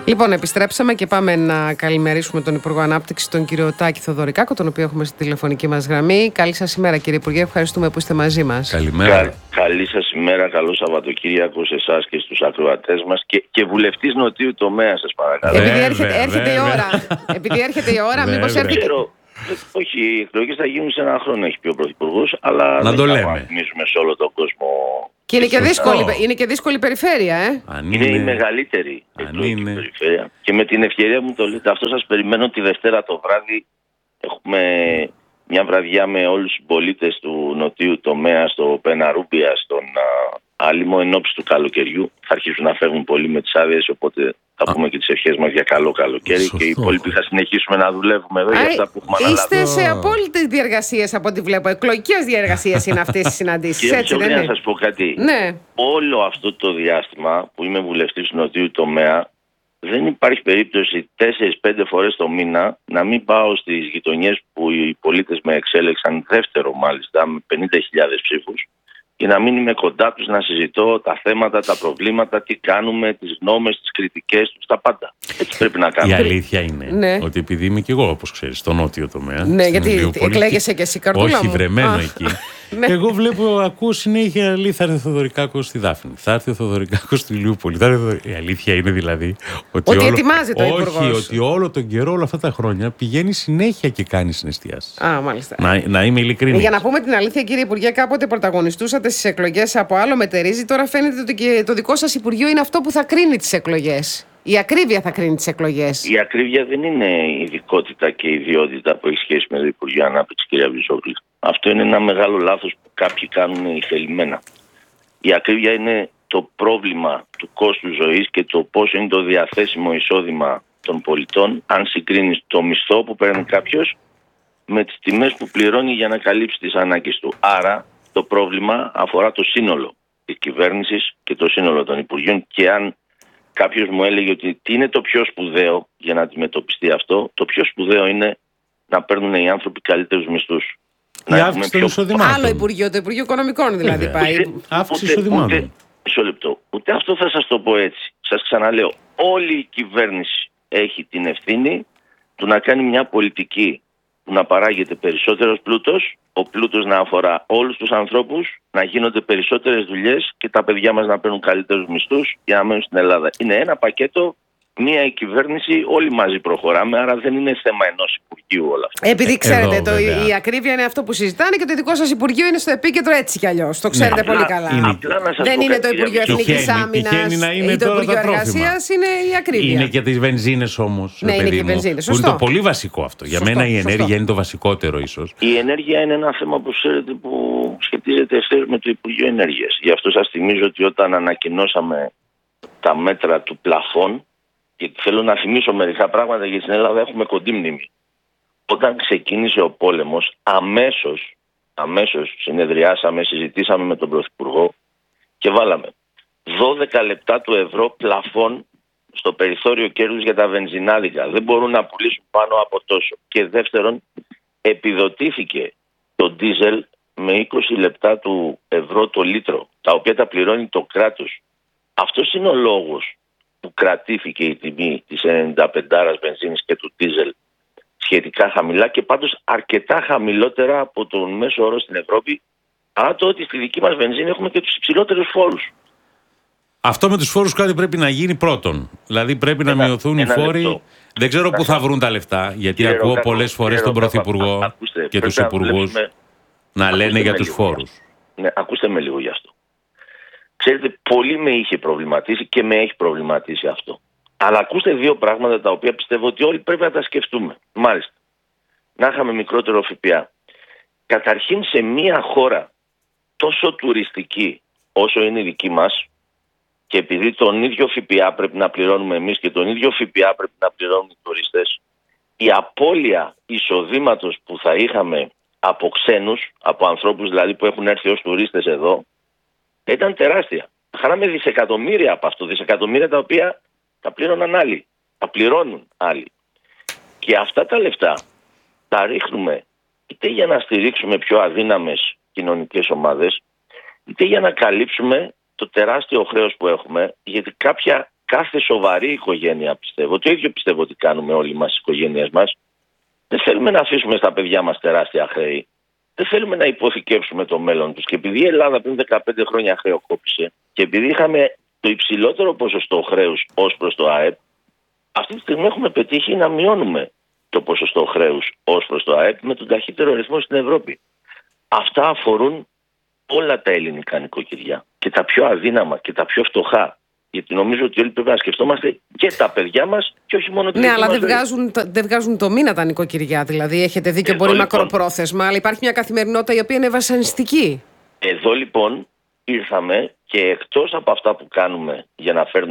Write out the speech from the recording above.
Λοιπόν, επιστρέψαμε και πάμε να καλημερίσουμε τον Υπουργό Ανάπτυξης, τον κύριο Τάκη Θοδωρικάκο, τον οποίο έχουμε στη τηλεφωνική μας γραμμή. Καλή σας ημέρα, κύριε Υπουργέ. Ευχαριστούμε που είστε μαζί μας. Καλημέρα. Καλή σας ημέρα. Καλό Σαββατοκύριακο σε εσάς και στους ακροατές μας και βουλευτής Νοτιού τομέα, σας παρακαλώ. Επειδή έρχεται η ώρα. Επειδή έρχεται η ώρα, μήπως έρθει. Όχι, οι εκλογές θα γίνουν σε ένα χρόνο, έχει πει ο Πρωθυπουργός, αλλά να δεν θα θυμίσουμε σε όλο τον κόσμο. Και είναι και δύσκολη περιφέρεια, Είναι η μεγαλύτερη εκλογική περιφέρεια. Και με την ευκαιρία μου το λέτε αυτό, σας περιμένω τη Δευτέρα το βράδυ. Έχουμε μια βραδιά με όλους τους συμπολίτες του Νοτιού τομέα, στο Πεναρούμπια, στον Άλυμο, εν ώψη του καλοκαιριού. Θα αρχίσουν να φεύγουν πολλοί με τις άδειες, οπότε θα πούμε και τις ευχές μας για καλό καλοκαίρι. Σωστό. Και οι υπόλοιποι θα συνεχίσουμε να δουλεύουμε εδώ για αυτά που έχουμε αναλάβει. Είστε σε απόλυτες διεργασίες από ό,τι βλέπω. Εκλογικές διεργασίες είναι αυτές οι συναντήσεις. Έτσι, δεν είναι. Να σας πω κάτι. Ναι. Όλο αυτό το διάστημα που είμαι βουλευτής του Νοτιού τομέα, δεν υπάρχει περίπτωση 4-5 φορές το μήνα να μην πάω στις γειτονιές που οι πολίτες με εξέλεξαν, δεύτερο μάλιστα, με 50.000 ψήφους, και να μην είμαι κοντά τους, να συζητώ τα θέματα, τα προβλήματα, τι κάνουμε, τις γνώμες, τις κριτικές τους, τα πάντα. Έτσι πρέπει να κάνουμε. Η αλήθεια είναι ότι επειδή είμαι και εγώ, όπως ξέρεις, στο νότιο τομέα. Ναι, γιατί εκλέγεσαι και εσύ, καρδούλα όχι, μου. βρεμένο εκεί. Εγώ ακούω συνέχεια θα έρθει ο Θοδωρικάκος στη Δάφνη, θα έρθει ο Θοδωρικάκος στη Ηλιούπολη. Η αλήθεια είναι δηλαδή ότι ετοιμάζεται ο Υπουργός. Όχι, ότι όλο τον καιρό, όλα αυτά τα χρόνια πηγαίνει συνέχεια και κάνει συναισθιάσεις. Μάλιστα. Να είμαι ειλικρινής. Για να πούμε την αλήθεια, κύριε Υπουργέ, κάποτε πρωταγωνιστούσατε στις εκλογές από άλλο μετερίζει. Τώρα φαίνεται ότι και το δικό σας Υπουργείο είναι αυτό που θα κρίνει τις εκλογές. Η ακρίβεια θα κρίνει τις εκλογές. Η ακρίβεια δεν είναι ειδικότητα και ιδιότητα που έχει σχέση με το Υπουργείο Ανάπτυξης, κυρία Βυζόγλου. Αυτό είναι ένα μεγάλο λάθος που κάποιοι κάνουν ηθελημένα. Η ακρίβεια είναι το πρόβλημα του κόστου ζωής και το πόσο είναι το διαθέσιμο εισόδημα των πολιτών, αν συγκρίνεις το μισθό που παίρνει κάποιος με τις τιμές που πληρώνει για να καλύψει τις ανάγκες του. Άρα το πρόβλημα αφορά το σύνολο της κυβέρνησης και το σύνολο των Υπουργείων, και αν κάποιος μου έλεγε ότι τι είναι το πιο σπουδαίο για να αντιμετωπιστεί αυτό, το πιο σπουδαίο είναι να παίρνουν οι άνθρωποι καλύτερους μισθούς. Η αύξηση των εισοδημάτων. Άλλο Υπουργείο, το Υπουργείο Οικονομικών δηλαδή πάει. Αύξηση εισοδημάτων. Μισό λεπτό. Ούτε αυτό θα σας το πω έτσι. Σας ξαναλέω, όλη η κυβέρνηση έχει την ευθύνη του να κάνει μια πολιτική που να παράγεται περισσότερος πλούτος, ο πλούτος να αφορά όλους τους ανθρώπους, να γίνονται περισσότερες δουλειές και τα παιδιά μας να παίρνουν καλύτερους μισθούς για να μένουν στην Ελλάδα. Είναι ένα πακέτο, μία η κυβέρνηση, όλοι μαζί προχωράμε, άρα δεν είναι θέμα ενός Υπουργείου όλα αυτά. Επειδή ξέρετε, η ακρίβεια είναι αυτό που συζητάνε και το δικό σας Υπουργείο είναι στο επίκεντρο έτσι κι αλλιώς. Το ξέρετε πολύ καλά. Δεν είναι το Υπουργείο Εθνικής Άμυνας ή το Υπουργείο Εργασίας, είναι η ακρίβεια. Είναι και τις βενζίνες όμως. Ναι, είναι και οι βενζίνες. Που είναι το πολύ βασικό αυτό. Για μένα η ενέργεια είναι το βασικότερο ίσως. Η ενέργεια είναι ένα θέμα που ξέρετε που σχετίζεται ευθέως με το Υπουργείο Ενέργειας. Γι' αυτό σας θυμίζω ότι όταν ανακοινώσαμε τα μέτρα του πλαφών, και θέλω να θυμίσω μερικά πράγματα, γιατί στην Ελλάδα έχουμε κοντή μνήμη. Όταν ξεκίνησε ο πόλεμος, αμέσως συνεδριάσαμε, συζητήσαμε με τον Πρωθυπουργό και βάλαμε 12 λεπτά του ευρώ πλαφών στο περιθώριο κέρδους για τα βενζινάδικα. Δεν μπορούν να πουλήσουν πάνω από τόσο. Και δεύτερον, επιδοτήθηκε το ντίζελ με 20 λεπτά του ευρώ το λίτρο, τα οποία τα πληρώνει το κράτος. Αυτός είναι ο λόγος που κρατήθηκε η τιμή της 95 βενζίνης και του ντίζελ σχετικά χαμηλά, και πάντως αρκετά χαμηλότερα από τον μέσο όρο στην Ευρώπη, παρά το ότι στη δική μας βενζίνη έχουμε και τους υψηλότερους φόρους. Αυτό με τους φόρους κάτι πρέπει να γίνει πρώτον. Δηλαδή πρέπει να μειωθούν οι φόροι. Λεπτό. Δεν ξέρω πού θα βρουν τα λεφτά, γιατί ακούω πολλές φορές τον Πρωθυπουργό και τους υπουργούς να λένε για τους φόρους. Ναι, ακούστε με λίγο γι' αυτό. Ξέρετε, πολύ με είχε προβληματίσει και με έχει προβληματίσει αυτό. Αλλά ακούστε δύο πράγματα τα οποία πιστεύω ότι όλοι πρέπει να τα σκεφτούμε. Μάλιστα, να είχαμε μικρότερο ΦΠΑ. Καταρχήν, σε μια χώρα τόσο τουριστική όσο είναι η δική μας, και επειδή τον ίδιο ΦΠΑ πρέπει να πληρώνουμε εμείς και τον ίδιο ΦΠΑ πρέπει να πληρώνουν οι τουρίστες, η απώλεια εισοδήματος που θα είχαμε από ξένους, από ανθρώπους δηλαδή που έχουν έρθει ως τουρίστες εδώ, ήταν τεράστια. Χάραμε δισεκατομμύρια από αυτό, δισεκατομμύρια τα οποία τα πλήρωναν άλλοι, τα πληρώνουν άλλοι. Και αυτά τα λεφτά τα ρίχνουμε είτε για να στηρίξουμε πιο αδύναμες κοινωνικές ομάδες, είτε για να καλύψουμε το τεράστιο χρέος που έχουμε, γιατί κάθε σοβαρή οικογένεια, πιστεύω, το ίδιο πιστεύω ότι κάνουμε όλοι μας, οι οικογένειες μας, δεν θέλουμε να αφήσουμε στα παιδιά μας τεράστια χρέη. Δεν θέλουμε να υποθηκεύσουμε το μέλλον τους. Και επειδή η Ελλάδα πριν 15 χρόνια χρεοκόπησε και επειδή είχαμε το υψηλότερο ποσοστό χρέους ως προς το ΑΕΠ, αυτή τη στιγμή έχουμε πετύχει να μειώνουμε το ποσοστό χρέους ως προς το ΑΕΠ με τον ταχύτερο ρυθμό στην Ευρώπη. Αυτά αφορούν όλα τα ελληνικά νοικοκυριά και τα πιο αδύναμα και τα πιο φτωχά. Γιατί νομίζω ότι όλοι πρέπει να σκεφτόμαστε και τα παιδιά μας και όχι μόνο τα παιδιά μας. Ναι, αλλά δεν βγάζουν το μήνα τα νοικοκυριά. Δηλαδή, έχετε δίκιο, μπορεί μακροπρόθεσμα, αλλά υπάρχει μια καθημερινότητα η οποία είναι βασανιστική. Εδώ λοιπόν ήρθαμε και εκτός από αυτά που κάνουμε για να φέρνουμε